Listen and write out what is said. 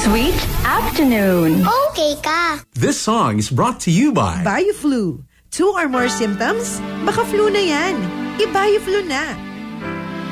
Sweet afternoon. Okay ka. This song is brought to you by Bioflu. 2 or more symptoms? Baka flu na yan. I-Bioflu na.